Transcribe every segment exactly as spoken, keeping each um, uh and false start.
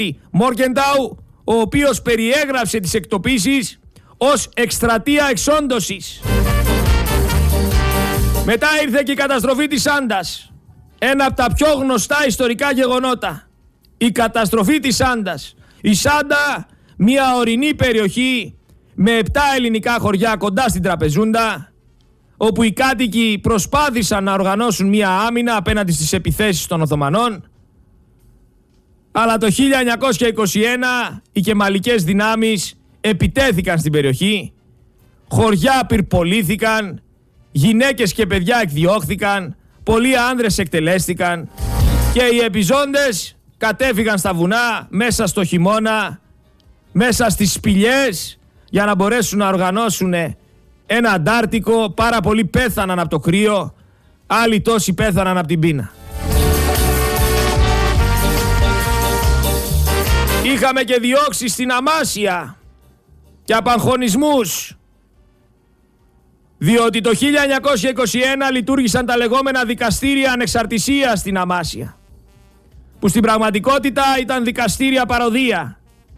Μόρκεντάου, ο οποίος περιέγραψε τις εκτοπίσεις ως εκστρατεία εξόντωσης. Μετά ήρθε και η καταστροφή της Σάντας, ένα από τα πιο γνωστά ιστορικά γεγονότα. Η καταστροφή της Σάντας. Η Σάντα, μια ορεινή περιοχή με επτά ελληνικά χωριά κοντά στην Τραπεζούντα, όπου οι κάτοικοι προσπάθησαν να οργανώσουν μια άμυνα απέναντι στις επιθέσεις των Οθωμανών, αλλά το χίλια εννιακόσια είκοσι ένα οι κεμαλικές δυνάμεις επιτέθηκαν στην περιοχή, χωριά πυρπολήθηκαν, γυναίκες και παιδιά εκδιώχθηκαν, πολλοί άνδρες εκτελέστηκαν και οι επιζώντες κατέφυγαν στα βουνά μέσα στο χειμώνα, μέσα στις σπηλιές, για να μπορέσουν να οργανώσουν ένα αντάρτικο. Πάρα πολλοί πέθαναν από το κρύο, άλλοι τόσοι πέθαναν από την πείνα. Είχαμε και διώξεις στην Αμάσια και απαγχωνισμούς, διότι το χίλια εννιακόσια είκοσι ένα λειτουργήσαν τα λεγόμενα δικαστήρια ανεξαρτησίας στην Αμάσια, που στην πραγματικότητα ήταν δικαστήρια παροδία.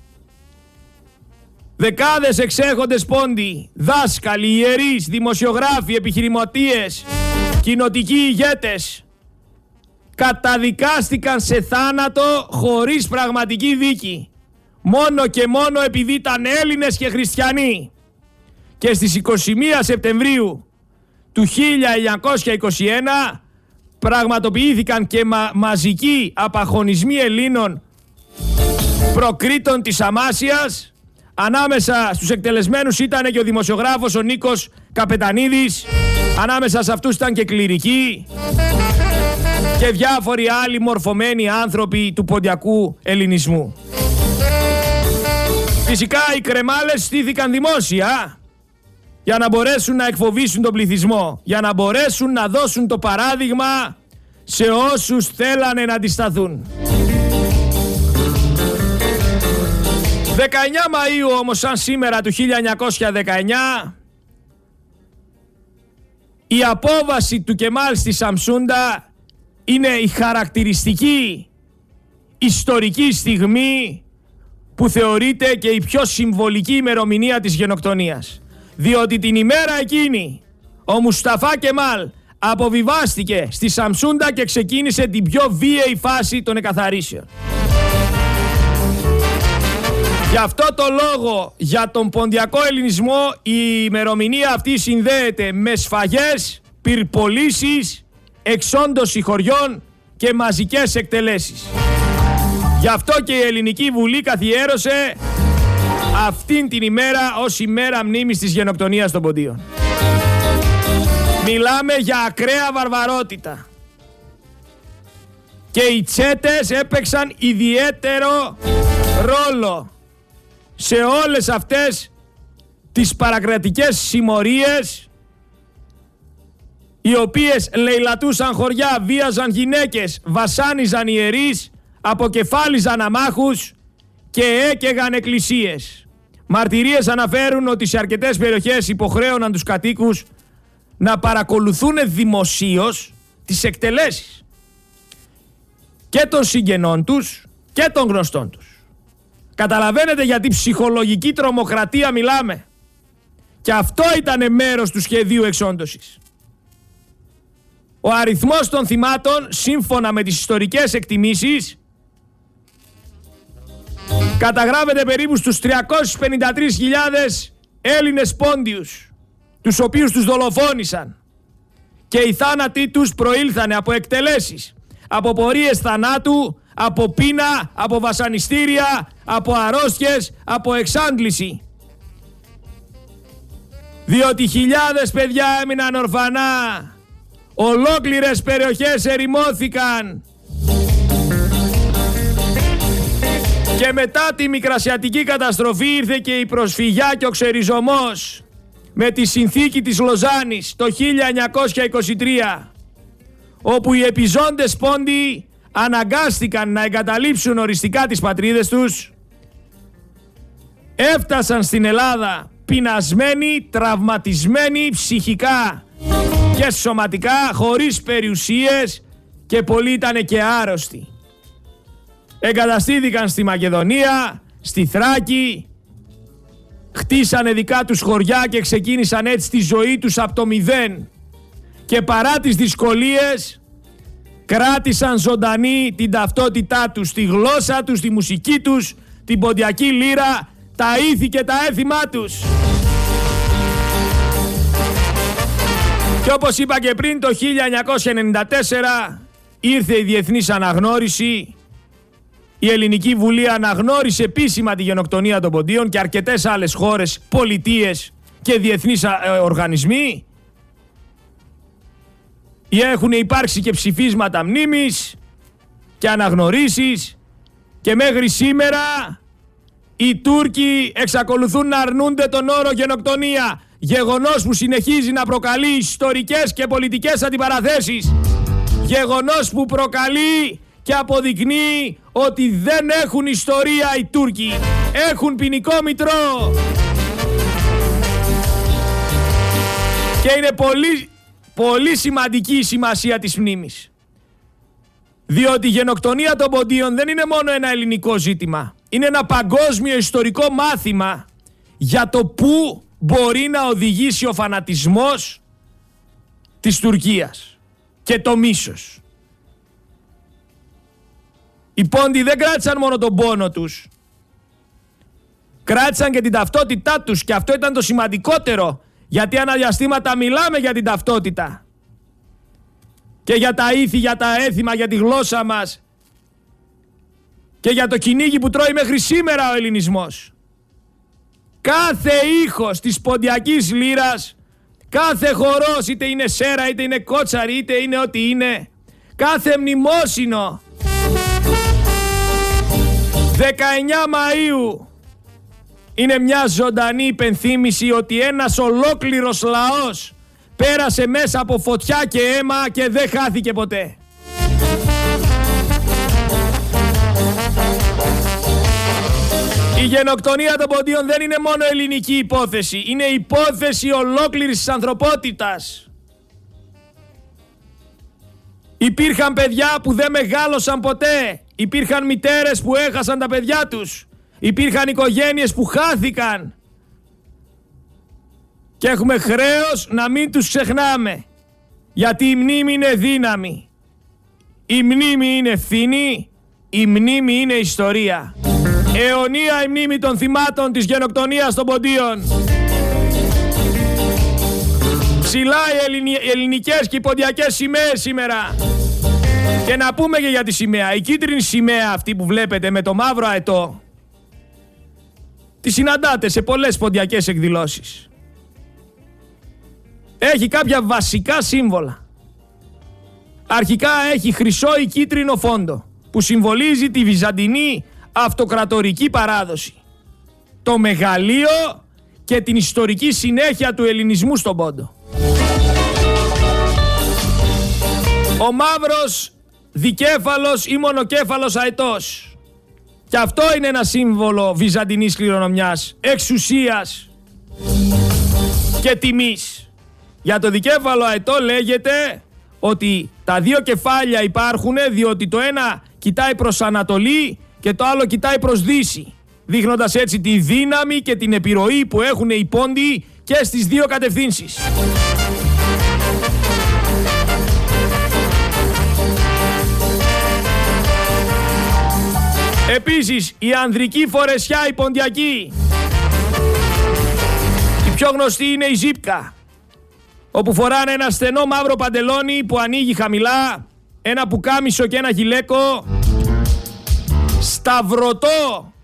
Δεκάδες εξέχοντες πόντοι, δάσκαλοι, ιερείς, δημοσιογράφοι, επιχειρηματίες, κοινοτικοί ηγέτες καταδικάστηκαν σε θάνατο χωρίς πραγματική δίκη, μόνο και μόνο επειδή ήταν Έλληνες και χριστιανοί. Και στις είκοσι μία Σεπτεμβρίου του χίλια εννιακόσια είκοσι ένα πραγματοποιήθηκαν και μα- μαζικοί απαγχωνισμοί Ελλήνων προκρίτων της Αμάσιας. Ανάμεσα στους εκτελεσμένους ήταν και ο δημοσιογράφος ο Νίκος Καπετανίδης, ανάμεσα σε αυτούς ήταν και κληρικοί και διάφοροι άλλοι μορφωμένοι άνθρωποι του ποντιακού ελληνισμού. Φυσικά οι κρεμάλες στήθηκαν δημόσια για να μπορέσουν να εκφοβήσουν τον πληθυσμό, για να μπορέσουν να δώσουν το παράδειγμα σε όσους θέλανε να αντισταθούν. δεκαεννιά Μαΐου όμως, σαν σήμερα του χίλια εννιακόσια δεκαεννιά, η απόβαση του Κεμάλ στη Σαμσούντα είναι η χαρακτηριστική ιστορική στιγμή που θεωρείται και η πιο συμβολική ημερομηνία της γενοκτονίας. Διότι την ημέρα εκείνη ο Μουσταφά Κεμάλ αποβιβάστηκε στη Σαμσούντα και ξεκίνησε την πιο βίαιη φάση των εκαθαρίσεων. Γι' αυτό το λόγο, για τον ποντιακό ελληνισμό, η ημερομηνία αυτή συνδέεται με σφαγές, πυρπολίσεις, εξόντωση χωριών και μαζικές εκτελέσεις. Γι' αυτό και η Ελληνική Βουλή καθιέρωσε αυτήν την ημέρα ως ημέρα μνήμης της γενοκτονίας των Ποντίων. Μιλάμε για ακραία βαρβαρότητα. Και οι τσέτες έπαιξαν ιδιαίτερο ρόλο σε όλες αυτές τις παρακρατικές συμμορίες, οι οποίες λαιλατούσαν χωριά, βίαζαν γυναίκες, βασάνιζαν ιερείς, αποκεφάλιζαν αμάχους και έκαιγαν εκκλησίες. Μαρτυρίες αναφέρουν ότι σε αρκετές περιοχές υποχρέωναν τους κατοίκους να παρακολουθούν δημοσίως τις εκτελέσεις και των συγγενών τους και των γνωστών τους. Καταλαβαίνετε γιατί ψυχολογική τρομοκρατία μιλάμε. Και αυτό ήταν μέρος του σχεδίου εξόντωσης. Ο αριθμός των θυμάτων, σύμφωνα με τις ιστορικές εκτιμήσεις, καταγράφεται περίπου στους τριακόσιες πενήντα τρεις χιλιάδες Έλληνες πόντιους, τους οποίους τους δολοφόνησαν. Και οι θάνατοι τους προήλθανε από εκτελέσεις, από πορείες θανάτου, από πείνα, από βασανιστήρια, από αρρώστιες, από εξάντληση. Διότι χιλιάδες παιδιά έμειναν ορφανά, ολόκληρες περιοχές ερημώθηκαν. Και μετά τη μικρασιατική καταστροφή ήρθε και η προσφυγιά και ο ξεριζωμός με τη συνθήκη της Λοζάνης το χίλια εννιακόσια είκοσι τρία, όπου οι επιζώντες πόντιοι αναγκάστηκαν να εγκαταλείψουν οριστικά τις πατρίδες τους, έφτασαν στην Ελλάδα πεινασμένοι, τραυματισμένοι ψυχικά και σωματικά, χωρίς περιουσίες και πολλοί ήταν και άρρωστοι. εγκαταστήθηκαν στη Μακεδονία, στη Θράκη, χτίσανε δικά τους χωριά και ξεκίνησαν έτσι τη ζωή τους από το μηδέν. Και παρά τις δυσκολίες κράτησαν ζωντανή την ταυτότητά τους, τη γλώσσα τους, τη μουσική τους, την ποντιακή λύρα, τα ήθη και τα έθιμά τους. Και όπως είπα και πριν, το χίλια εννιακόσια ενενήντα τέσσερα ήρθε η διεθνής αναγνώριση. Η Ελληνική Βουλή αναγνώρισε επίσημα τη γενοκτονία των Ποντίων και αρκετές άλλες χώρες, πολιτείες και διεθνείς οργανισμοί. Έχουν υπάρξει και ψηφίσματα μνήμης και αναγνωρίσεις και μέχρι σήμερα οι Τούρκοι εξακολουθούν να αρνούνται τον όρο γενοκτονία, γεγονός που συνεχίζει να προκαλεί ιστορικές και πολιτικές αντιπαραθέσεις, γεγονός που προκαλεί και αποδεικνύει ότι δεν έχουν ιστορία οι Τούρκοι, έχουν ποινικό μητρό. Και είναι πολύ, πολύ σημαντική η σημασία της μνήμης. Διότι η γενοκτονία των Ποντίων δεν είναι μόνο ένα ελληνικό ζήτημα. Είναι ένα παγκόσμιο ιστορικό μάθημα για το πού μπορεί να οδηγήσει ο φανατισμός της Τουρκίας και το μίσος. Οι Πόντιοι δεν κράτησαν μόνο τον πόνο τους, κράτησαν και την ταυτότητά τους, και αυτό ήταν το σημαντικότερο, γιατί αναδιαστήματα μιλάμε για την ταυτότητα και για τα ήθη, για τα έθιμα, για τη γλώσσα μας και για το κυνήγι που τρώει μέχρι σήμερα ο ελληνισμός. Κάθε ήχος της ποντιακής λύρας, κάθε χορός, είτε είναι σέρα, είτε είναι κότσαρη, είτε είναι ό,τι είναι, κάθε μνημόσυνο δεκαεννιά Μαΐου είναι μια ζωντανή υπενθύμηση ότι ένας ολόκληρος λαός πέρασε μέσα από φωτιά και αίμα και δεν χάθηκε ποτέ. Η γενοκτονία των Ποντίων δεν είναι μόνο ελληνική υπόθεση, είναι υπόθεση ολόκληρης της ανθρωπότητας. Υπήρχαν παιδιά που δεν μεγάλωσαν ποτέ, υπήρχαν μητέρες που έχασαν τα παιδιά τους, υπήρχαν οικογένειες που χάθηκαν και έχουμε χρέος να μην τους ξεχνάμε, γιατί η μνήμη είναι δύναμη, η μνήμη είναι ευθύνη, η μνήμη είναι ιστορία. Αιωνία η μνήμη των θυμάτων της γενοκτονίας των Ποντίων. Ψηλά οι ελληνι... ελληνικές και οι ποντιακές σημαίες σήμερα. Και να πούμε και για τη σημαία. Η κίτρινη σημαία αυτή που βλέπετε με το μαύρο αετό, τη συναντάτε σε πολλές ποντιακές εκδηλώσεις. Έχει κάποια βασικά σύμβολα. Αρχικά έχει χρυσό ή κίτρινο φόντο που συμβολίζει τη βυζαντινή αυτοκρατορική παράδοση, το μεγαλείο και την ιστορική συνέχεια του ελληνισμού στον Πόντο. Ο μαύρος δικέφαλος ή μονοκέφαλος αετός, και αυτό είναι ένα σύμβολο βυζαντινής κληρονομιάς, εξουσίας και τιμής. Για το δικέφαλο αετό λέγεται ότι τα δύο κεφάλια υπάρχουν διότι το ένα κοιτάει προς Ανατολή και το άλλο κοιτάει προς Δύση, δείχνοντας έτσι τη δύναμη και την επιρροή που έχουν οι Πόντιοι και στις δύο κατευθύνσεις. Επίσης, η ανδρική φορεσιά, η ποντιακή, η πιο γνωστή είναι η ζύπκα, όπου φοράνε ένα στενό μαύρο παντελόνι που ανοίγει χαμηλά, ένα πουκάμισο και ένα γυλαίκο σταυρωτό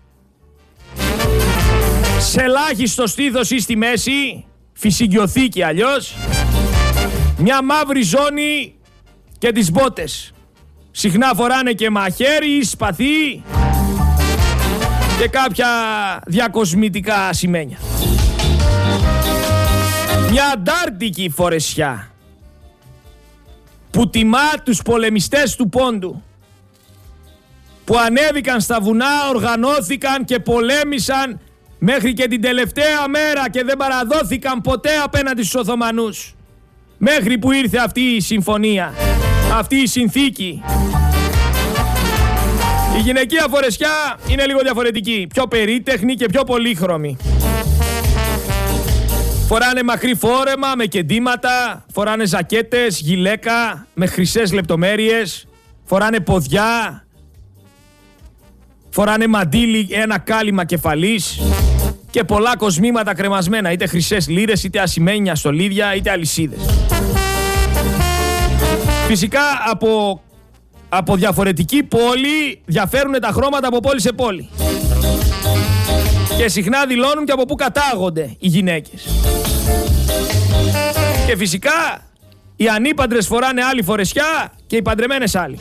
σε ελάχιστο στήθος ή στη μέση, φυσικιοθήκη αλλιώς, μια μαύρη ζώνη και τις μπότες. Συχνά φοράνε και μαχαίρι, σπαθί και κάποια διακοσμητικά ασημένια. Μια αντάρτικη φορεσιά που τιμά τους πολεμιστές του Πόντου, που ανέβηκαν στα βουνά, οργανώθηκαν και πολέμησαν μέχρι και την τελευταία μέρα και δεν παραδόθηκαν ποτέ απέναντι στους Οθωμανούς, μέχρι που ήρθε αυτή η συμφωνία, αυτή η συνθήκη. Η γυναικεία φορεσιά είναι λίγο διαφορετική. Πιο περίτεχνη και πιο πολύχρωμη. Φοράνε μακρύ φόρεμα με κεντήματα, φοράνε ζακέτες, γυλαίκα με χρυσές λεπτομέρειες, φοράνε ποδιά, φοράνε μαντίλι, ένα κάλυμα κεφαλής και πολλά κοσμήματα κρεμασμένα, είτε χρυσές λίρες, είτε ασημένια στολίδια, είτε αλυσίδες. Φυσικά από, από διαφορετική πόλη διαφέρουν τα χρώματα από πόλη σε πόλη. Και συχνά δηλώνουν και από πού κατάγονται οι γυναίκες. Και φυσικά οι ανήπαντρες φοράνε άλλη φορεσιά και οι παντρεμένες άλλη.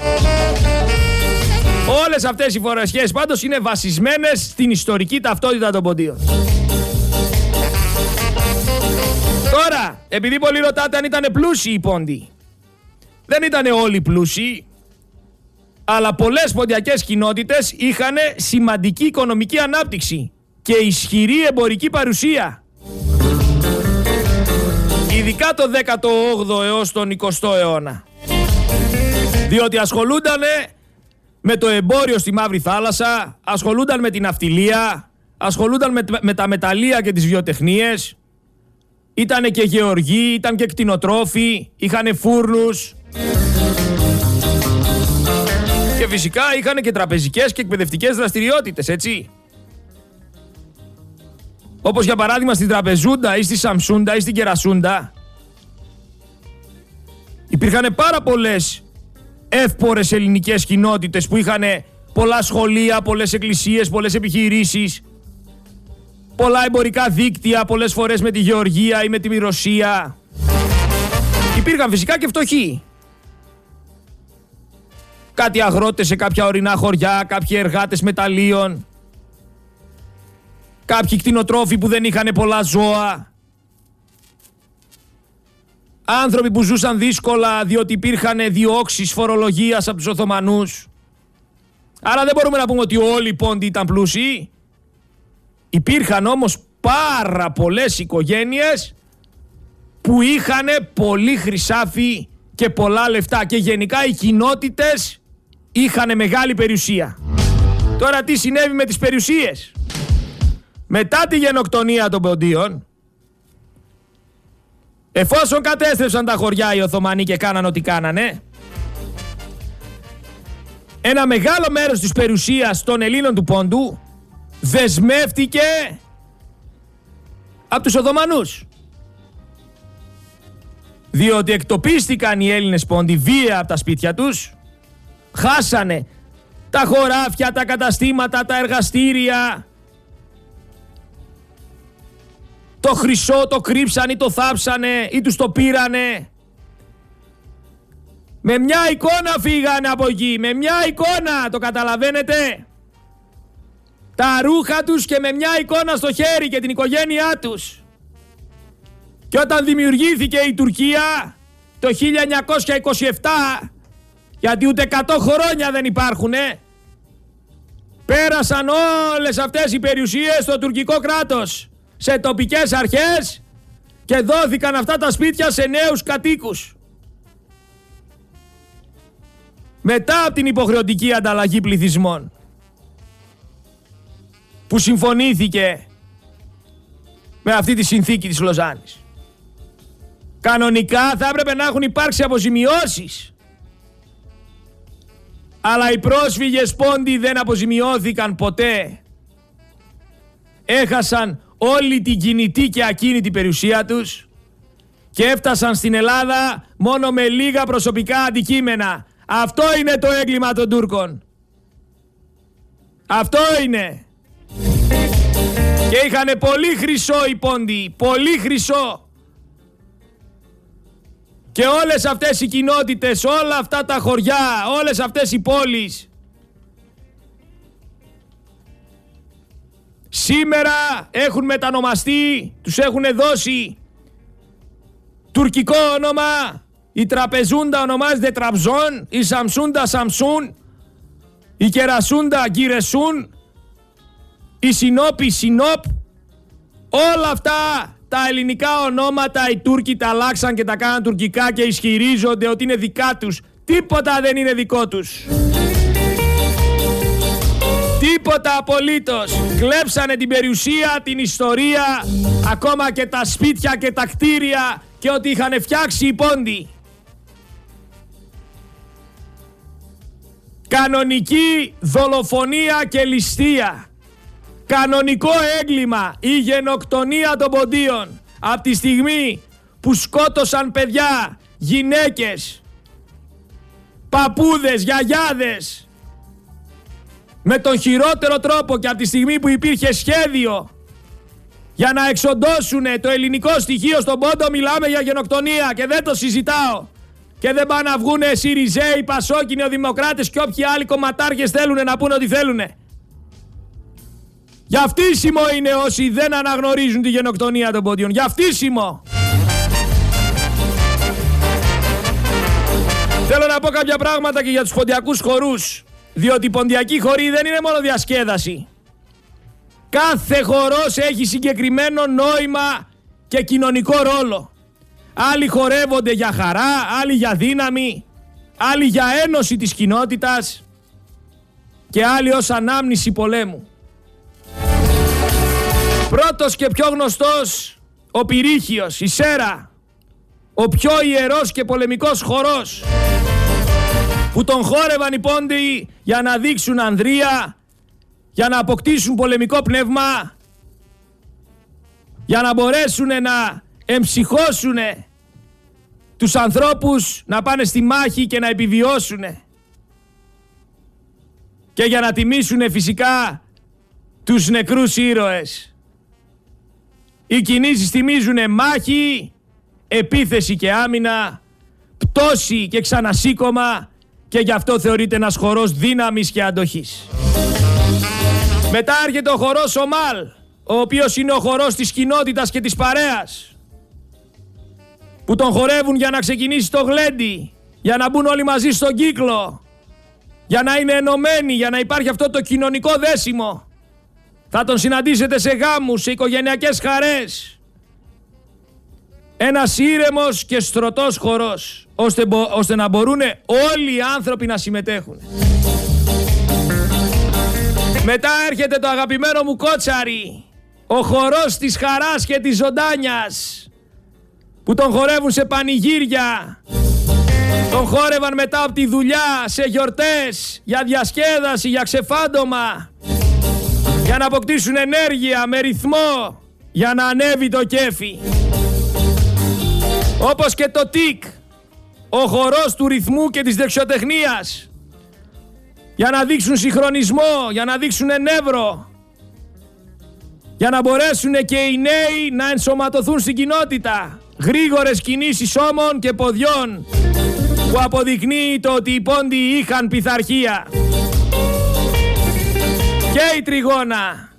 Όλες αυτές οι φορεσιές πάντως είναι βασισμένες στην ιστορική ταυτότητα των ποντίων. Τώρα, επειδή πολλοί ρωτάτε αν ήταν πλούσιοι οι πόντιοι, δεν ήταν όλοι πλούσιοι, αλλά πολλές ποντιακές κοινότητες είχαν σημαντική οικονομική ανάπτυξη και ισχυρή εμπορική παρουσία. Ειδικά το δέκατο όγδοο έως τον εικοστό αιώνα. Διότι ασχολούνταν με το εμπόριο στη Μαύρη Θάλασσα, ασχολούνταν με την ναυτιλία, ασχολούνταν με, με τα μεταλλεία και τις βιοτεχνίες, ήτανε και γεωργοί, ήταν και κτηνοτρόφοι, είχανε φούρνους και φυσικά είχανε και τραπεζικές και εκπαιδευτικές δραστηριότητες, έτσι. Όπως για παράδειγμα στην Τραπεζούντα ή στη Σαμσούντα ή στην Κερασούντα υπήρχαν πάρα πολλές εύπορες ελληνικές κοινότητες που είχαν πολλά σχολεία, πολλές εκκλησίες, πολλές επιχειρήσεις, πολλά εμπορικά δίκτυα, πολλές φορές με τη Γεωργία ή με τη Ρωσία. Υπήρχαν φυσικά και φτωχοί. Κάτι αγρότες σε κάποια ορεινά χωριά, κάποιοι εργάτες μεταλλίων, κάποιοι κτηνοτρόφοι που δεν είχαν πολλά ζώα. Άνθρωποι που ζούσαν δύσκολα διότι υπήρχαν διώξεις φορολογίας από τους Οθωμανούς. Άρα δεν μπορούμε να πούμε ότι όλοι οι πόντιοι ήταν πλούσιοι. Υπήρχαν όμως πάρα πολλές οικογένειες που είχαν πολύ χρυσάφι και πολλά λεφτά και γενικά οι κοινότητες είχαν μεγάλη περιουσία. Τώρα τι συνέβη με τις περιουσίες? Μετά τη γενοκτονία των ποντίων, εφόσον κατέστρεψαν τα χωριά οι Οθωμανοί και κάναν ό,τι κάνανε, ένα μεγάλο μέρος της περιουσίας των Ελλήνων του Πόντου δεσμεύτηκε από τους Οθωμανούς. Διότι εκτοπίστηκαν οι Έλληνες Πόντιοι βία από τα σπίτια τους, χάσανε τα χωράφια, τα καταστήματα, τα εργαστήρια, το χρυσό το κρύψανε ή το θάψανε ή τους το πήρανε. Με μια εικόνα φύγανε από εκεί, με μια εικόνα, το καταλαβαίνετε? Τα ρούχα τους και με μια εικόνα στο χέρι και την οικογένειά τους. Και όταν δημιουργήθηκε η Τουρκία το χίλια εννιακόσια είκοσι επτά, γιατί ούτε εκατό χρόνια δεν υπάρχουνε, πέρασαν όλες αυτές οι περιουσίες στο τουρκικό κράτος, σε τοπικές αρχές, και δόθηκαν αυτά τα σπίτια σε νέους κατοίκους. Μετά από την υποχρεωτική ανταλλαγή πληθυσμών που συμφωνήθηκε με αυτή τη συνθήκη της Λοζάνης. Κανονικά θα έπρεπε να έχουν υπάρξει αποζημιώσεις, αλλά οι πρόσφυγες Πόντιοι δεν αποζημιώθηκαν ποτέ. Έχασαν όλη την κινητή και ακίνητη περιουσία τους και έφτασαν στην Ελλάδα μόνο με λίγα προσωπικά αντικείμενα. Αυτό είναι το έγκλημα των Τούρκων. Αυτό είναι. Και είχανε πολύ χρυσό οι Πόντιοι, πολύ χρυσό. Και όλες αυτές οι κοινότητες, όλα αυτά τα χωριά, όλες αυτές οι πόλεις σήμερα έχουν μετανομαστεί, τους έχουν δώσει τουρκικό όνομα. Η Τραπεζούντα ονομάζεται Τραμπζόν, η Σαμσούντα Σαμσούν, η Κερασούντα Γκυρεσούν, η Συνόπη Συνόπ. Όλα αυτά τα ελληνικά ονόματα οι Τούρκοι τα αλλάξαν και τα κάναν τουρκικά και ισχυρίζονται ότι είναι δικά τους. Τίποτα δεν είναι δικό τους. Τίποτα απολύτως. Κλέψανε την περιουσία, την ιστορία, ακόμα και τα σπίτια και τα κτίρια και ό,τι είχαν φτιάξει οι πόντοι. Κανονική δολοφονία και ληστεία. Κανονικό έγκλημα η γενοκτονία των ποντίων. Από τη στιγμή που σκότωσαν παιδιά, γυναίκες, παππούδες, γιαγιάδες, με τον χειρότερο τρόπο, και από τη στιγμή που υπήρχε σχέδιο για να εξοντώσουν το ελληνικό στοιχείο στον Πόντο, μιλάμε για γενοκτονία και δεν το συζητάω. Και δεν πάνε να βγουνε Σιριζέοι, Πασόκοι, Νεοδημοκράτες και όποιοι άλλοι κομματάρχες θέλουν να πούνε ό,τι θέλουν. Για φτύσιμο είναι όσοι δεν αναγνωρίζουν τη γενοκτονία των πόντιων. Για φτύσιμο. Θέλω να πω κάποια πράγματα και για τους ποντιακούς χορούς. Διότι οι ποντιακοί χοροί δεν είναι μόνο διασκέδαση. Κάθε χορός έχει συγκεκριμένο νόημα και κοινωνικό ρόλο. Άλλοι χορεύονται για χαρά, άλλοι για δύναμη, άλλοι για ένωση της κοινότητας και άλλοι ως ανάμνηση πολέμου. Πρώτος και πιο γνωστός, ο Πυρίχιος, η Σέρα, ο πιο ιερός και πολεμικός χορός, που τον χόρευαν οι πόντιοι για να δείξουν ανδρεία, για να αποκτήσουν πολεμικό πνεύμα, για να μπορέσουν να εμψυχώσουν τους ανθρώπους να πάνε στη μάχη και να επιβιώσουν, και για να τιμήσουν φυσικά τους νεκρούς ήρωες. Οι κινήσεις θυμίζουν μάχη, επίθεση και άμυνα, πτώση και ξανασήκωμα, και γι' αυτό θεωρείται ένας χορός δύναμης και αντοχής. Μετά έρχεται ο χορός Ομάλ, ο οποίος είναι ο χορός της κοινότητας και της παρέας, που τον χορεύουν για να ξεκινήσει το γλέντι, για να μπουν όλοι μαζί στον κύκλο, για να είναι ενωμένοι, για να υπάρχει αυτό το κοινωνικό δέσιμο. Θα τον συναντήσετε σε γάμους, σε οικογενειακές χαρές. Ένας ήρεμος και στρωτός χορός, ώστε, ώστε να μπορούν όλοι οι άνθρωποι να συμμετέχουν. Μετά έρχεται το αγαπημένο μου κότσαρι, ο χορός της χαράς και της ζωντάνιας, που τον χορεύουν σε πανηγύρια, τον χόρευαν μετά από τη δουλειά, σε γιορτές, για διασκέδαση, για ξεφάντωμα, για να αποκτήσουν ενέργεια με ρυθμό, για να ανέβει το κέφι. Όπως και το τικ, ο χορός του ρυθμού και της δεξιοτεχνίας, για να δείξουν συγχρονισμό, για να δείξουν νεύρο, για να μπορέσουν και οι νέοι να ενσωματωθούν στην κοινότητα. Γρήγορες κινήσεις ώμων και ποδιών, που αποδεικνύει το ότι οι πόντιοι είχαν πειθαρχία. Και η τριγώνα.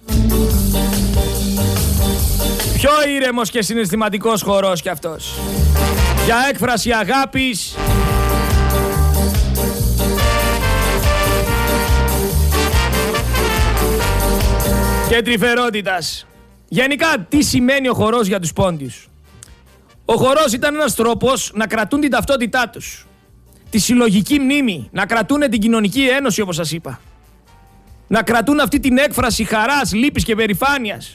Πιο ήρεμος και συναισθηματικός χορός κι αυτός. Για έκφραση αγάπης, και τρυφερότητας. Γενικά, τι σημαίνει ο χορός για τους πόντιους? Ο χορός ήταν ένας τρόπος να κρατούν την ταυτότητά τους, τη συλλογική μνήμη, να κρατούν την κοινωνική ένωση, όπως σας είπα. Να κρατούν αυτή την έκφραση χαράς, λύπης και περηφάνειας.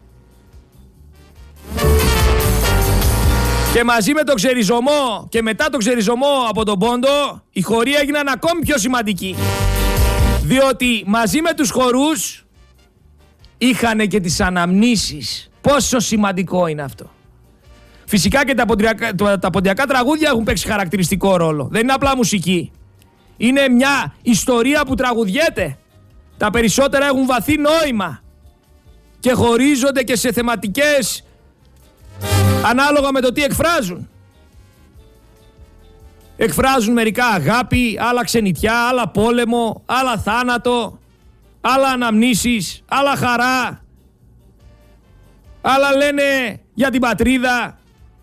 Και μαζί με το ξεριζωμό και μετά το ξεριζωμό από τον πόντο, οι χοροί έγιναν ακόμη πιο σημαντικοί. Διότι μαζί με τους χορούς είχαν και τις αναμνήσεις. Πόσο σημαντικό είναι αυτό. Φυσικά και τα ποντιακά, τα ποντιακά τραγούδια έχουν παίξει χαρακτηριστικό ρόλο. Δεν είναι απλά μουσική. Είναι μια ιστορία που τραγουδιέται. Τα περισσότερα έχουν βαθύ νόημα και χωρίζονται και σε θεματικές ανάλογα με το τι εκφράζουν. Εκφράζουν μερικά αγάπη, άλλα ξενιτιά, άλλα πόλεμο, άλλα θάνατο, άλλα αναμνήσεις, άλλα χαρά, άλλα λένε για την πατρίδα.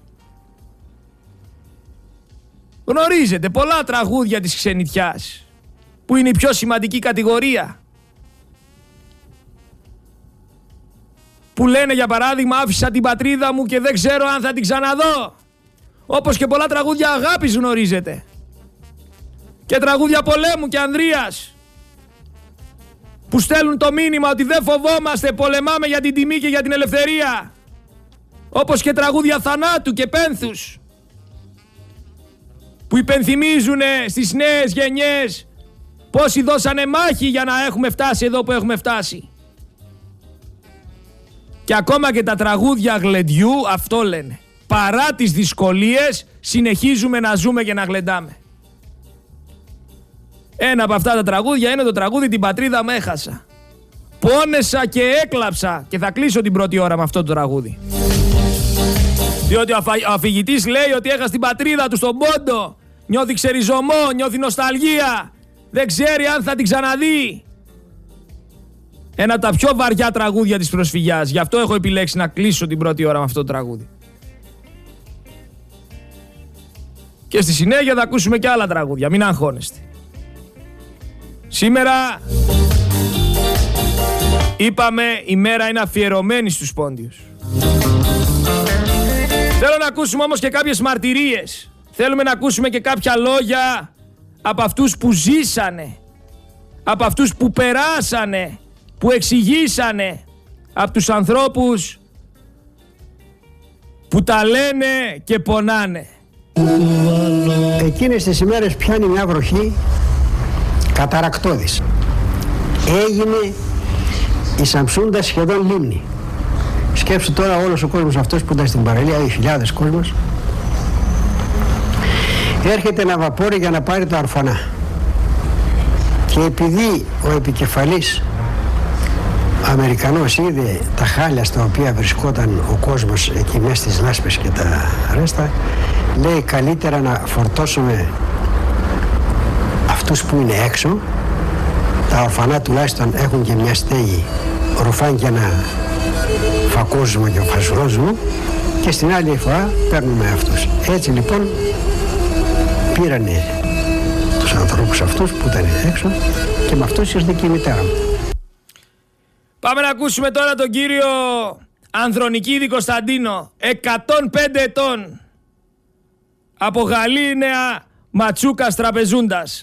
Γνωρίζετε πολλά τραγούδια της ξενιτιάς, που είναι η πιο σημαντική κατηγορία, που λένε για παράδειγμα άφησα την πατρίδα μου και δεν ξέρω αν θα την ξαναδώ. Όπως και πολλά τραγούδια αγάπης γνωρίζετε. Και τραγούδια πολέμου και ανδρείας. που στέλνουν το μήνυμα ότι δεν φοβόμαστε, πολεμάμε για την τιμή και για την ελευθερία. Όπως και τραγούδια θανάτου και πένθους που υπενθυμίζουν στις νέες γενιές πόσοι δώσανε μάχη για να έχουμε φτάσει εδώ που έχουμε φτάσει. Και ακόμα και τα τραγούδια γλεντιού αυτό λένε. Παρά τις δυσκολίες συνεχίζουμε να ζούμε και να γλεντάμε. Ένα από αυτά τα τραγούδια είναι το τραγούδι «Την πατρίδα με έχασα». Πόνεσα και έκλαψα και θα κλείσω την πρώτη ώρα με αυτό το τραγούδι. Διότι ο αφηγητής λέει ότι έχασε την πατρίδα του στον πόντο, νιώθει ξεριζωμό, νιώθει νοσταλγία, δεν ξέρει αν θα την ξαναδεί. Ένα από τα πιο βαριά τραγούδια της προσφυγιάς. Γι' αυτό έχω επιλέξει να κλείσω την πρώτη ώρα με αυτό το τραγούδι. Και στη συνέχεια θα ακούσουμε και άλλα τραγούδια, μην αγχώνεστε. Σήμερα είπαμε η μέρα είναι αφιερωμένη στους πόντιους. Θέλω να ακούσουμε όμως και κάποιες μαρτυρίες. Θέλουμε να ακούσουμε και κάποια λόγια από αυτούς που ζήσανε, από αυτούς που περάσανε, που εξηγήσανε, από τους ανθρώπους που τα λένε και πονάνε. Εκείνες τις ημέρες πιάνει μια βροχή καταρακτώδης. Έγινε η Σαμψούντα σχεδόν λίμνη. Σκέψου τώρα όλος ο κόσμος αυτός που ήταν στην παραλία, οι χιλιάδες κόσμος, έρχεται ένα βαπόρι για να πάρει το Αρφανά. Και επειδή ο επικεφαλής Αμερικανός είδε τα χάλια στα οποία βρισκόταν ο κόσμος εκεί μέσα στις λάσπες και τα ρέστα, λέει καλύτερα να φορτώσουμε αυτούς που είναι έξω. Τα ορφανά τουλάχιστον έχουν και μια στέγη, ρουφάν και ένα φακόζουμε και φασουρόζουμε, και στην άλλη φορά παίρνουμε αυτούς. Έτσι λοιπόν πήρανε τους ανθρώπους αυτούς που ήταν έξω και με αυτούς ήρθε και η μητέρα μου. Πάμε να ακούσουμε τώρα τον κύριο Ανδρονικίδη Κωνσταντίνο, εκατόν πέντε ετών, από Γαλήνεα Ματσούκας Τραπεζούντας.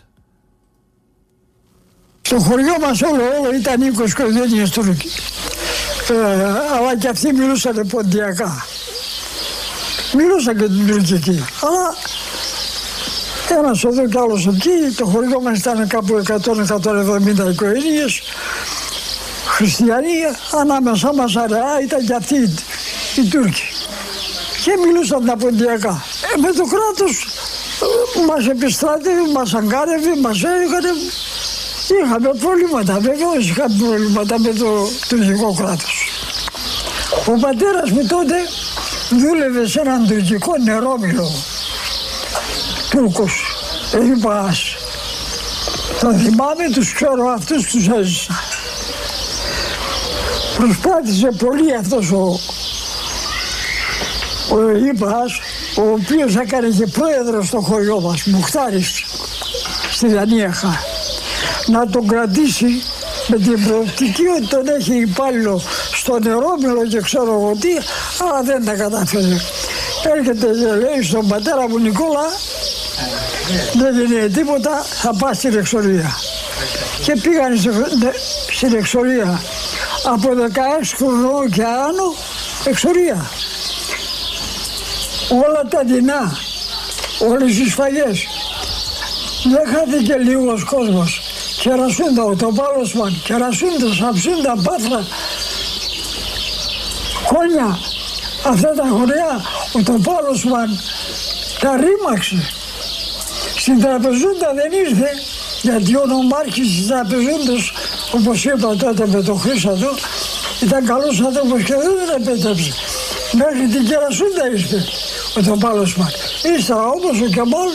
Στο χωριό μας όλο, όλο ήταν είκοσι οικογένειες Τούρκοι. Ε, αλλά και αυτοί μιλούσαν ποντιακά. Μιλούσαν και την τουρκική. Αλλά ένας εδώ κι άλλος εκεί, το χωριό μας ήταν κάπου εκατό με εκατόν εβδομήντα οικογένειες. Χριστιανοί, ανάμεσά μας αραιά ήταν και αυτοί οι Τούρκοι. Και μιλούσαν τα ποντιακά. Ε, με το κράτος μας επιστράτευε, μας αγκάρευε, μας έκανε. Είχαμε προβλήματα, βεβαίως είχαμε προβλήματα με το τουρκικό κράτος. Ο πατέρας μου τότε δούλευε σε έναν τουρκικό νερόμυλο. Τούρκος, Ριμπάς. Το θυμάμαι, τους ξέρω, αυτούς τους έζησα. Προσπάθησε πολύ αυτός ο, ο Ριμπάς, ο οποίος έκανε και πρόεδρο στο χωριό μας, Μουχτάρης, στη Δανίαχα, να τον κρατήσει με την προοπτική ότι τον έχει υπάλληλο στο νερόμυλο και ξέρω εγώ τι, αλλά δεν τα κατάφερε. Έρχεται και λέει στον πατέρα μου, Νικόλα, δεν γίνει τίποτα, θα πας στην εξορία. Και πήγαν στην εξορία. Από δεκαέξι χρονών και άνω, εξορία. Όλα τα δεινά, όλες οι σφαγές. Δεν χάθηκε λίγος κόσμος. Κερασούντα, ο Τοπάλωσμαν, Κερασούντα, Σαμψούντα, Πάτρα, Κόνια. Αυτά τα χωριά, ο Τοπάλωσμαν τα ρήμαξε. Στην Τραπεζούντα δεν ήρθε, γιατί ο νομάρχης της Τραπεζούντας, όπως είπα τότε με τον Χρήστο, ήταν καλός άνθρωπος και δεν επέτρεψε. Μέχρι την Κερασούντα ήρθε ο Τοπάλωσμαν. Ύστερα όμως ο Κεμάλ,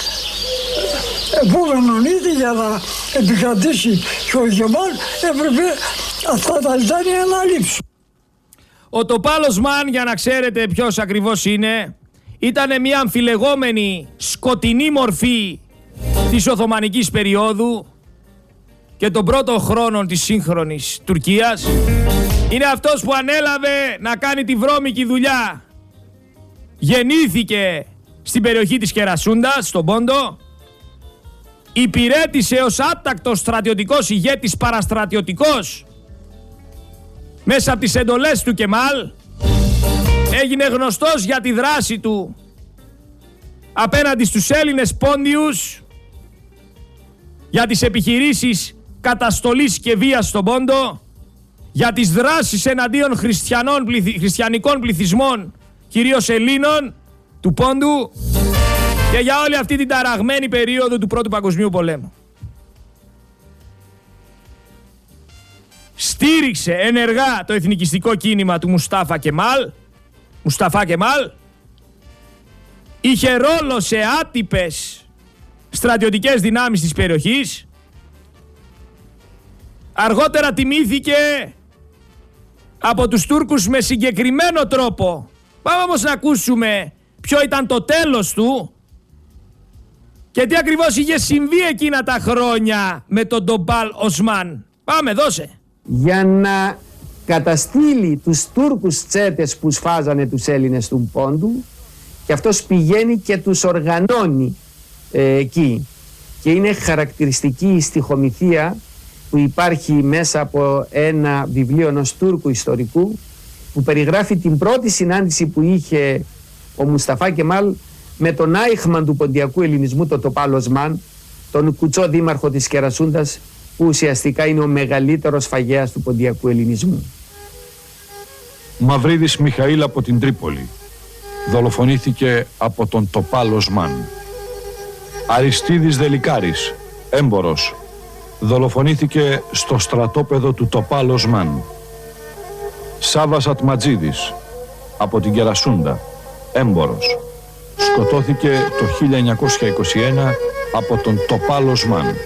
επόμενον ήδη για να επικρατήσει και ο Κεμάλ, έπρεπε αυτά τα ζητάνια να λείψουν. Ο Τοπάλωσμαν, για να ξέρετε ποιος ακριβώς είναι, ήταν μια αμφιλεγόμενη σκοτεινή μορφή της Οθωμανικής περίοδου και των πρώτων χρόνων της σύγχρονης Τουρκίας. Είναι αυτός που ανέλαβε να κάνει τη βρώμικη δουλειά. Γεννήθηκε στην περιοχή της Κερασούντας, στον Πόντο, υπηρέτησε ως άτακτος στρατιωτικός ηγέτης παραστρατιωτικός μέσα από τις εντολές του Κεμάλ. Έγινε γνωστός για τη δράση του απέναντι στους Έλληνες πόντιους, για τις επιχειρήσεις καταστολής και βίας στον Πόντο, για τις δράσεις εναντίον χριστιανών, χριστιανικών πληθυσμών, κυρίως Ελλήνων του Πόντου, και για όλη αυτή την ταραγμένη περίοδο του Πρώτου Παγκοσμίου Πολέμου. Στήριξε ενεργά το εθνικιστικό κίνημα του Μουστάφα Κεμάλ, Μουσταφά Κεμάλ, είχε ρόλο σε άτυπες στρατιωτικές δυνάμεις της περιοχής, αργότερα τιμήθηκε από τους Τούρκους με συγκεκριμένο τρόπο. Πάμε όμως να ακούσουμε ποιο ήταν το τέλος του και τι ακριβώς είχε συμβεί εκείνα τα χρόνια με τον Ντομπάλ Οσμάν. Πάμε, δώσε. Για να καταστήλει τους Τούρκους τσέτες που σφάζανε τους Έλληνες του Πόντου, και αυτός πηγαίνει και τους οργανώνει ε, εκεί. Και είναι χαρακτηριστική η στιχομυθία που υπάρχει μέσα από ένα βιβλίο ενός Τούρκου ιστορικού, που περιγράφει την πρώτη συνάντηση που είχε ο Μουσταφά Κεμάλ με τον άιχμαν του ποντιακού ελληνισμού, τον Ντομπάλ Οσμάν, τον κουτσό δήμαρχο της Κερασούντας, που ουσιαστικά είναι ο μεγαλύτερος φαγέας του ποντιακού ελληνισμού. Μαυρίδης Μιχαήλ από την Τρίπολη δολοφονήθηκε από τον Ντομπάλ Οσμάν. Αριστίδης Δελικάρης, έμπορος, δολοφονήθηκε στο στρατόπεδο του Ντομπάλ Οσμάν. Σάβας Ατματζίδης από την Κερασούντα, έμπορος, σκοτώθηκε το χίλια εννιακόσια είκοσι ένα από τον Ντομπάλ Οσμάν.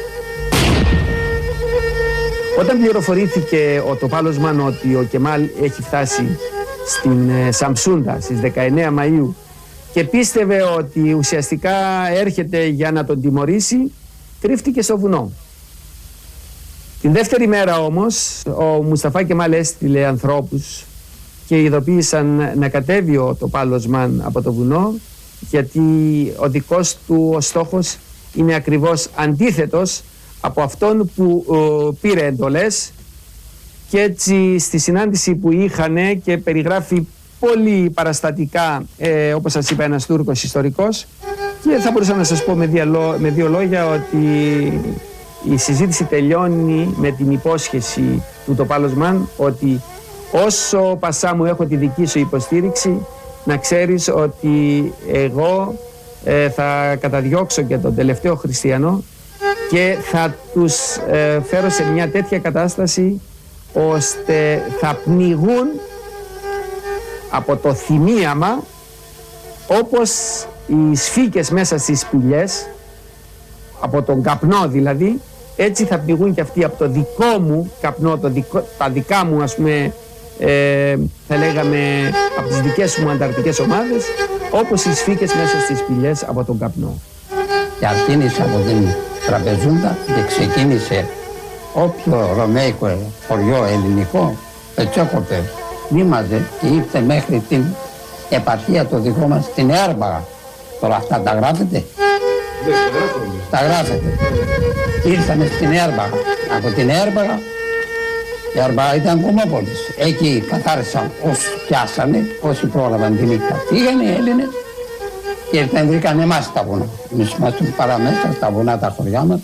Όταν πληροφορήθηκε ο Ντομπάλ Οσμάν ότι ο Κεμάλ έχει φτάσει στην ε, Σαμψούντα στις δεκαεννέα Μαΐου και πίστευε ότι ουσιαστικά έρχεται για να τον τιμωρήσει, κρύφτηκε στο βουνό. Την δεύτερη μέρα όμως ο Μουσταφά Κεμάλ έστειλε ανθρώπους και ειδοποίησαν να κατέβει ο Ντομπάλ Οσμάν από το βουνό, γιατί ο δικός του ο στόχος είναι ακριβώς αντίθετος από αυτόν που ε, πήρε εντολές. Και έτσι στη συνάντηση που είχανε, και περιγράφει πολύ παραστατικά, ε, όπως σας είπα, ένας Τούρκος ιστορικός, και θα μπορούσα να σας πω με δύο, με δύο λόγια ότι η συζήτηση τελειώνει με την υπόσχεση του Ντομπάλ Οσμάν ότι όσο πασά μου έχω τη δική σου υποστήριξη, να ξέρεις ότι εγώ ε, θα καταδιώξω και τον τελευταίο χριστιανό και θα τους ε, φέρω σε μια τέτοια κατάσταση ώστε θα πνιγούν από το θυμίαμα όπως οι σφίκες μέσα στις σπηλιές, από τον καπνό δηλαδή, έτσι θα πνιγούν και αυτοί από το δικό μου καπνό, το δικό, τα δικά μου, ας πούμε, ε, θα λέγαμε από τις δικές μου ανταρτικές ομάδες, όπως οι σφίκες μέσα στις σπηλιές από τον καπνό. Και αρχίνησε από την Τραπεζούντα και ξεκίνησε όποιο ρωμαϊκό χωριό ελληνικό πετσόκοπε, βήμαζε και ήρθε μέχρι την επαρχία το δικό μας, την Έρμπαγα. Τώρα αυτά τα γράφετε? Ναι, τα γράφετε. Ήρθαμε στην Έρμπαγα. Από την Έρμπαγα, η Έρμπαγα ήταν κομμόπολης. Εκεί καθάρισαν όσοι πιάσανε, όσοι πρόλαβαν τη νύχτα. Φύγανε οι Έλληνες και ήρθαν, βρήκαν εμάς στα βουνά. Εμείς ήμασταν παραμέσα στα βουνά τα χωριά μας.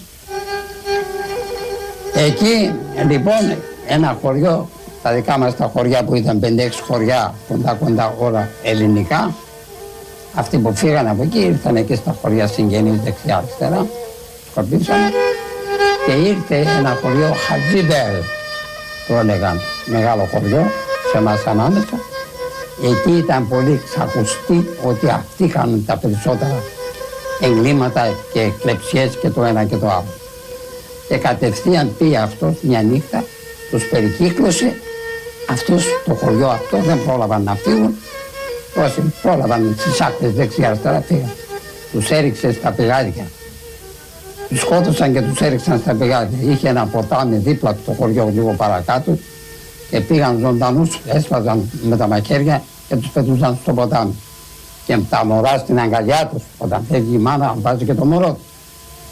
Εκεί λοιπόν ένα χωριό, τα δικά μας τα χωριά που ήταν πέντε έξι χωριά κοντά κοντά όλα ελληνικά, αυτοί που φύγανε από εκεί ήρθαν εκεί στα χωριά συγγενείς δεξιά αριστερά, σκορπίσανε, και ήρθε ένα χωριό Χατζιμπέλ, το έλεγαν, μεγάλο χωριό σε εμάς ανάμεσα. Εκεί ήταν πολύ ξακουστή ότι αυτοί είχαν τα περισσότερα εγκλήματα και κλεψιές και το ένα και το άλλο. Και κατευθείαν πήγε αυτός μια νύχτα, τους περικύκλωσε, αυτός το χωριό αυτό δεν πρόλαβαν να φύγουν, όσοι πρόλαβαν στις άκρες δεξιά αριστερά φύγαν. Τους έριξε στα πηγάδια, τους σκότωσαν και τους έριξαν στα πηγάδια. Είχε ένα ποτάμι δίπλα από το χωριό λίγο παρακάτω και πήγαν ζωντανούς, έσπαζαν με τα μαχαίρια και τους πετούσαν στο ποτάμι. Και τα μωρά στην αγκαλιά τους, όταν φεύγει η μάνα βάζει και το μωρό του.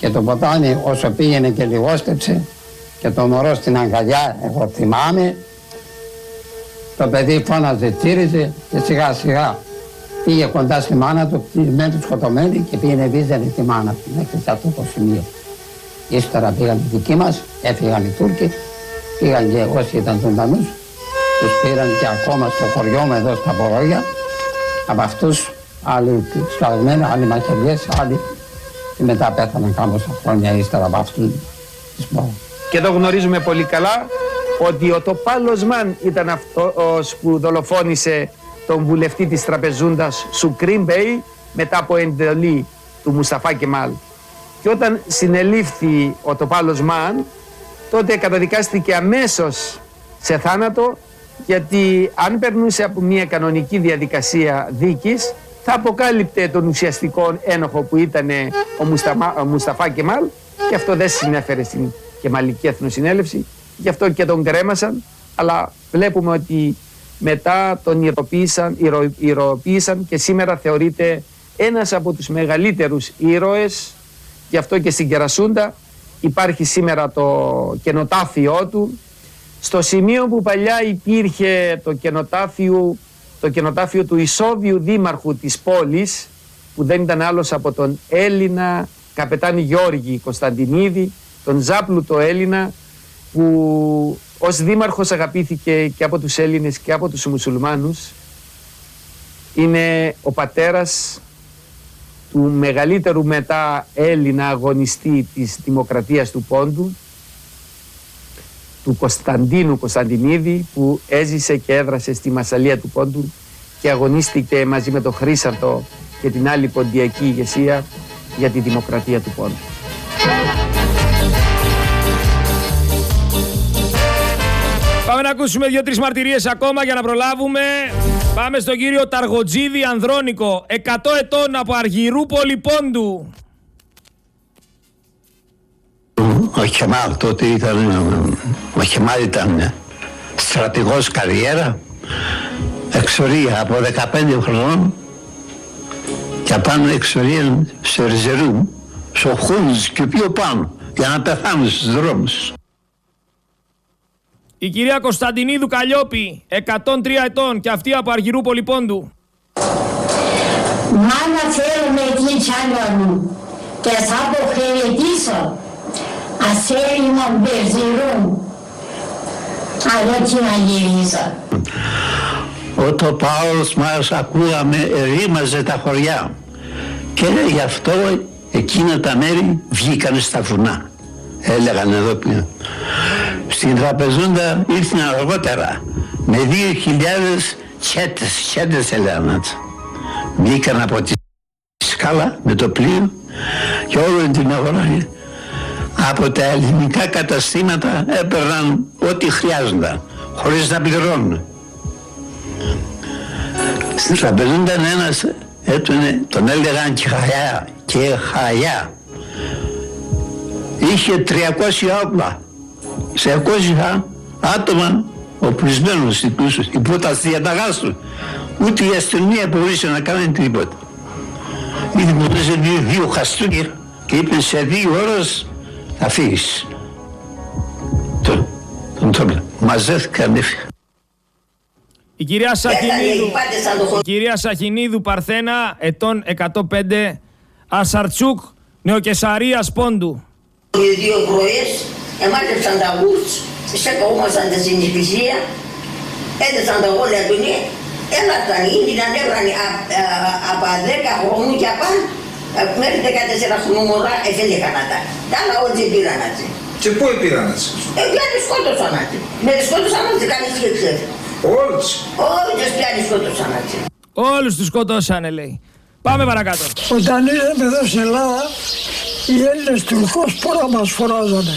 Και το ποτάμι όσο πήγαινε και λιγόστεψε και το μωρό στην αγκαλιά, εγώ θυμάμαι, το παιδί φώναζε, τσίριζε και σιγά σιγά πήγε κοντά στη μάνα του, κλεισμένη, σκοτωμένη και πήγαινε βίζανε τη μάνα του μέχρι σε αυτό το σημείο. Ύστερα πήγαν οι δικοί μας, έφυγαν οι Τούρκοι, πήγαν και όσοι ήταν ζωντανούς, τους πήραν και ακόμα στο χωριό μου εδώ στα Πορόγια, από αυτούς άλλοι σφαγμένοι, άλλοι μαχαιριές, άλλοι και μετά πέθαναν κάμποσα χρόνια ύστερα από αυτούς τις Πορόγια. Και το γνωρίζουμε πολύ καλά ότι ο Τοπάλος Μαν ήταν αυτός που δολοφόνησε τον βουλευτή της Τραπεζούντας Σουκρίν Μπέι μετά από εντολή του Μουσταφά Κεμάλ. Και όταν συνελήφθη ο Τοπάλος Μαν, τότε καταδικάστηκε αμέσως σε θάνατο, γιατί αν περνούσε από μια κανονική διαδικασία δίκης θα αποκάλυπτε τον ουσιαστικό ένοχο που ήταν ο, Μουσταμα, ο Μουσταφά Κεμάλ, και αυτό δεν συνέφερε στην Κεμαλική Εθνοσυνέλευση, γι' αυτό και τον κρέμασαν, αλλά βλέπουμε ότι μετά τον ηρωοποίησαν, ηρω, ηρωοποίησαν και σήμερα θεωρείται ένας από τους μεγαλύτερους ήρωες, γι' αυτό και στην Κερασούντα υπάρχει σήμερα το κενοτάφιό του, στο σημείο που παλιά υπήρχε το κενοτάφιο, το κενοτάφιο του ισόβιου δήμαρχου της πόλης, που δεν ήταν άλλος από τον Έλληνα καπετάνη Γιώργη Κωνσταντινίδη, τον Ζάπλουτο Έλληνα, που ως δήμαρχος αγαπήθηκε και από τους Έλληνες και από τους μουσουλμάνους. Είναι ο πατέρας του μεγαλύτερου μετά Έλληνα αγωνιστή της Δημοκρατίας του Πόντου, του Κωνσταντίνου Κωνσταντινίδη, που έζησε και έδρασε στη Μασσαλία του Πόντου και αγωνίστηκε μαζί με τον Χρήσαρτο και την άλλη ποντιακή ηγεσία για τη Δημοκρατία του Πόντου. Πάμε να ακούσουμε δύο-τρεις μαρτυρίες ακόμα για να προλάβουμε. Πάμε στον κύριο Ταργοτζίδη Ανδρώνικο, εκατό ετών, από Αργυρούπολη Πόντου. Ο Κεμάλ τότε ήταν, ο Κεμάλ ήταν στρατηγός καριέρα, εξορία από δεκαπέντε χρονών και πάνω εξορία σε Ριζερού, στο Χούντς και πιο πάνω, για να πεθάνουν στους δρόμους. Η κυρία Κωνσταντινίδου Καλλιόπη, εκατόν τρία ετών, και αυτή από Αργυρούπολη Πόντου. Μάνα, θέλω με την τσάντα μου και θα αποχαιρετήσω ασέλινον Μπερζιρούν, αλλά τι να γυρίζω. Ο Τοπάλος μας ακούγαμε, ρήμαζε τα χωριά και γι' αυτό εκείνα τα μέρη βγήκαν στα βουνά. Έλεγαν εδώ πια. Στην Τραπεζούντα ήρθαν αργότερα με δύο χιλιάδες τσέτες, τσέτες έλεγαν. Βγήκαν από τη σκάλα με το πλοίο και όλη την αγορά από τα ελληνικά καταστήματα έπαιρναν ό,τι χρειάζονταν χωρίς να πληρώνουν. Στην Τραπεζούντα ένας έτοινε, τον έλεγαν και χαγιά, και χαγιά. Είχε τριακόσια όπλα, σε εκατό άτομα οπλισμένους υπό τα διαταγάς του. Ούτε η αστυνομία μπορούσε να κάνει τίποτα. Ήδη μου έδωσε δύο, δύο χαστούκια και είπε σε δύο ώρες θα φύγεις. Τον, τον τόπλα. Μαζεύτηκαν, έφυγα. Η κυρία Σαχινίδου, η κυρία Σαχινίδου Παρθένα, ετών εκατόν πέντε, Ασαρτσούκ, Νεοκεσαρίας Πόντου. Οι δύο πρωίες εμάτεψαν τα γούρτς, στεκόμασταν τα συνηθισία, έδεσαν τα γόλια του νε, έλασαν, ήρθαν, έβραν από δέκα χρόνου και απάν, μέχρι δεκατέσσερα χρόνου μωρά, εφέλε κανατά. Τα άλλα ό,τι πήραν έτσι. Και πού πήραν έτσι? Ε, πιάνει σκότωσαν έτσι. Με σκότωσαν έτσι, κανείς και ξέρει. Όλους? Όλους τους πιάνει σκότωσαν έτσι. Όλους τους σκοτώσανε, λέει. Πάμε παρακάτω. Όταν ήρθαμε εδώ στην Ελλάδα, οι Έλληνες Τουρκός πόρα μας φοράζανε.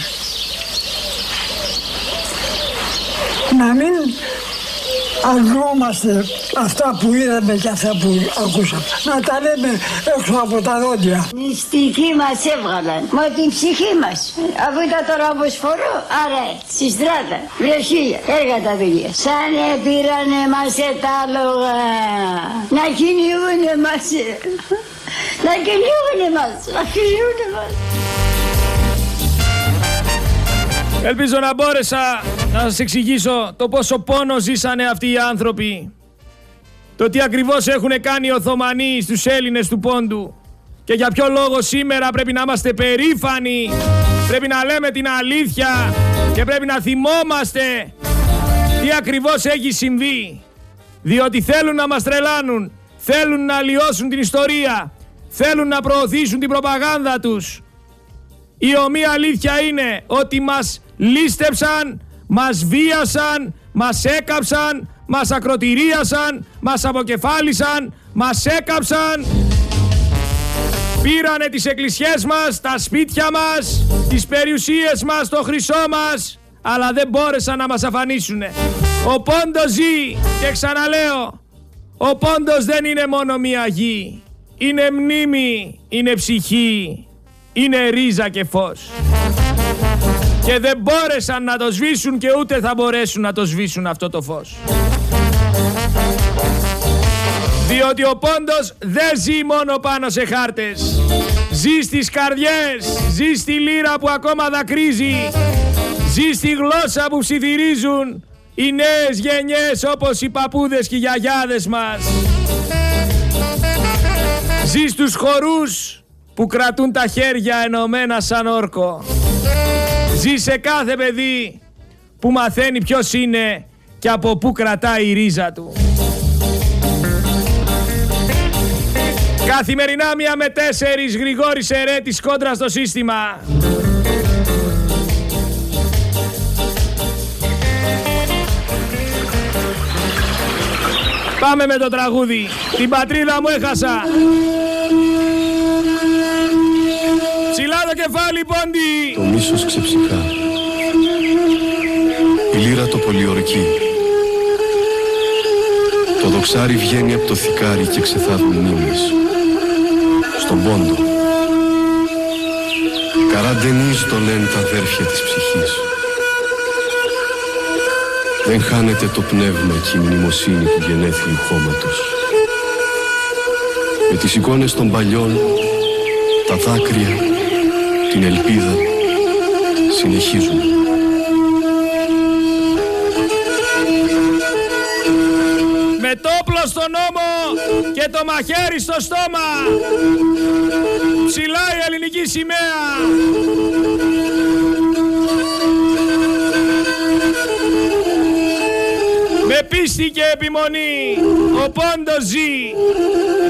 Να μην αγνώμαστε αυτά που είδαμε και αυτά που ακούσαμε. Να τα λέμε έξω από τα δόντια. Η στοιχή μας έβγαλαν, μα την ψυχή μας. Αφού ήταν τώρα όπως φορώ, άρα στη στράτα, βρεσίλια, έργα τα παιδιά. Σαν πήρανε μας τα άλογα, να κυνηγούνε μας. Να κυνηγούνε μας, να κυνηγούνε μας. Ελπίζω να μπόρεσα να σας εξηγήσω το πόσο πόνο ζήσανε αυτοί οι άνθρωποι. Το τι ακριβώς έχουν κάνει οι Οθωμανοί στους Έλληνες του Πόντου. Και για ποιο λόγο σήμερα πρέπει να είμαστε περήφανοι, πρέπει να λέμε την αλήθεια και πρέπει να θυμόμαστε τι ακριβώς έχει συμβεί. Διότι θέλουν να μας τρελάνουν, θέλουν να αλλοιώσουν την ιστορία, θέλουν να προωθήσουν την προπαγάνδα τους. Η ομοία αλήθεια είναι ότι μας λίστεψαν, μας βίασαν, μας έκαψαν, μας ακροτηρίασαν, μας αποκεφάλισαν, μας έκαψαν. Πήρανε τις εκκλησιές μας, τα σπίτια μας, τις περιουσίες μας, το χρυσό μας, αλλά δεν μπόρεσαν να μας αφανίσουνε. Ο Πόντος ζει και ξαναλέω, ο Πόντος δεν είναι μόνο μία γη. Είναι μνήμη, είναι ψυχή, είναι ρίζα και φως. Και δεν μπόρεσαν να το σβήσουν και ούτε θα μπορέσουν να το σβήσουν αυτό το φως. Διότι ο Πόντος δεν ζει μόνο πάνω σε χάρτες. Ζει στις καρδιές, ζει στη λύρα που ακόμα δακρύζει, ζει στη γλώσσα που ψιθυρίζουν οι νέες γενιές όπως οι παππούδες και οι γιαγιάδες μας. Ζει στους χορούς που κρατούν τα χέρια ενωμένα σαν όρκο. Ζει σε κάθε παιδί που μαθαίνει ποιος είναι και από πού κρατάει η ρίζα του. Καθημερινά μία με τέσσερις Γρηγόρης Ερέτης κόντρα στο σύστημα. Πάμε με το τραγούδι. Την πατρίδα μου έχασα. Ψηλά το κεφάλι, Πόντι. Το μίσος ξεψυχά. Η λύρα το πολιορκεί. Το δοξάρι βγαίνει από το θικάρι και ξεθάβει μνήμες. Στον Πόντο. Καραντενίζ το λένε τα αδέρφια της ψυχής. Δεν χάνεται το πνεύμα και η μνημοσύνη του γενέθλιου χώματος. Με τις εικόνες των παλιών, τα δάκρυα, την ελπίδα συνεχίζουν. Με το όπλο στον ώμο και το μαχαίρι στο στόμα, ψηλά η ελληνική σημαία. Με πίστη και επιμονή ο Πόντος ζει.